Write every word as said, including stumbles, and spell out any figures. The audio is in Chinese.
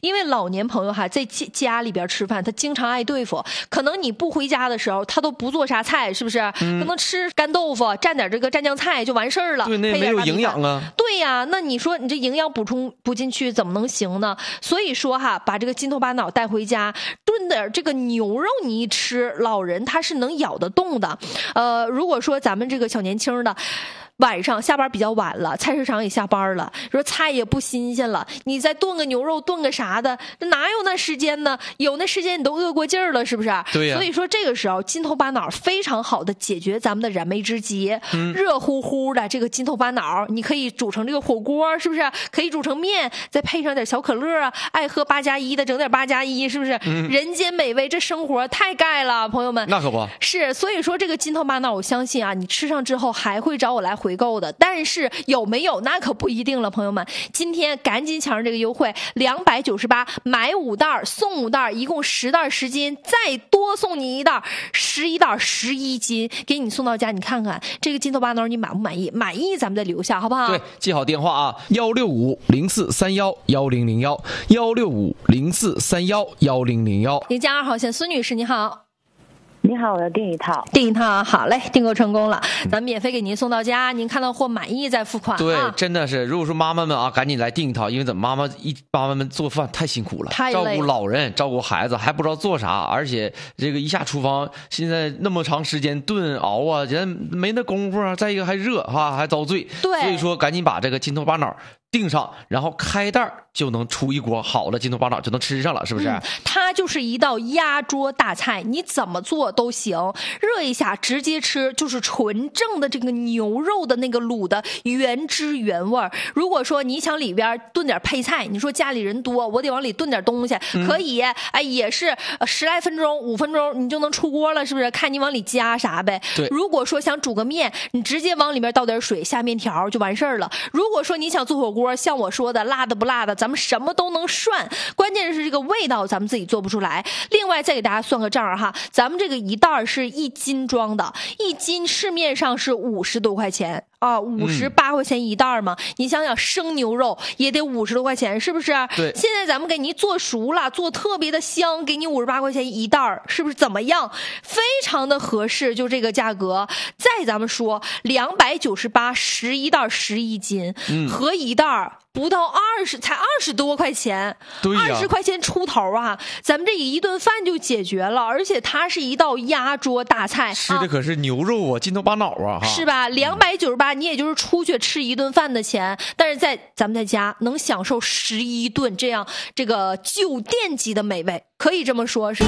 因为老年朋友哈在家里边吃饭，他经常爱对付，可能你不回家的时候，他都不做啥菜，是不是？嗯、可能吃干豆腐，蘸点这个蘸酱菜就完事儿了。 对，那没有营养啊。 对呀，那你说你这营养补充不进去，怎么能行呢？所以说哈，把这个筋头巴脑带回家，炖点这个牛肉，你一吃，老人他是能咬得动的。呃，如果说咱们这个小年轻的。晚上下班比较晚了，菜市场也下班了，说菜也不新鲜了，你再炖个牛肉炖个啥的，哪有那时间呢？有那时间你都饿过劲儿了，是不是？ 对呀。 所以说这个时候筋头巴脑非常好的解决咱们的燃眉之急。嗯、热乎乎的这个筋头巴脑，你可以煮成这个火锅，是不是？可以煮成面，再配上点小可乐啊，爱喝八加一的整点八加一，是不是？嗯、人间美味，这生活太盖了，朋友们。 那可不是，所以说这个筋头巴脑，我相信啊，你吃上之后还会找我来回购的，但是有没有那可不一定了，朋友们，今天赶紧抢上这个优惠，两百九十八买五袋送五袋，一共十袋十斤，再多送你一袋，十一袋十一斤，给你送到家。你看看这个筋头巴脑，你满不满意？满意咱们再留下，好不好？ 对，记好电话啊，幺六五零四三幺幺零零幺，幺六五零四三幺幺零零幺。 您家二号线孙女士，你好。 你好，我要订一套， 订一套啊，好嘞，订购成功了，咱免费给您送到家，您看到货满意再付款、啊。 对，真的是，如果说妈妈们啊，赶紧来订一套，因为怎么妈妈一妈妈们做饭太辛苦了， 太累了， 照顾老人，照顾孩子，还不知道做啥，而且这个一下厨房，现在那么长时间炖熬啊，人没那功夫啊，再一个还热哈，还遭罪。 对， 所以说赶紧把这个筋头巴脑订上，然后开袋就能出一锅好的筋头巴脑，就能吃上了，是不是？ 嗯、它就是一道压桌大菜，你怎么做都行，热一下直接吃，就是纯正的这个牛肉的那个卤的原汁原味。如果说你想里边炖点配菜，你说家里人多，我得往里炖点东西，嗯、可以，哎，也是十来分钟、五分钟你就能出锅了，是不是？看你往里加啥呗。 对。 如果说想煮个面，你直接往里面倒点水，下面条就完事儿了。如果说你想做火锅，像我说的辣的不辣的，咱们什么都能涮，关键是这个味道咱们自己做不出来。另外再给大家算个账哈，咱们这个一袋是一斤装的，一斤市面上是五十多块钱啊，五十八块钱一袋嘛、嗯。你想想生牛肉也得五十多块钱，是不是？ 对。 现在咱们给你做熟了，做特别的香，给你五十八块钱一袋，是不是怎么样？非常的合适，就这个价格。再咱们说两百九十八十一袋十一斤，嗯，合一袋。不到二十，才二十多块钱， 对呀， 二十块钱出头啊！咱们这一顿饭就解决了，而且它是一道压桌大菜， 吃的可是牛肉啊，筋头巴脑啊，哈， 是吧？两百九十八，你也就是出去吃一顿饭的钱，但是在咱们在家能享受十一顿这样这个酒店级的美味，可以这么说，是。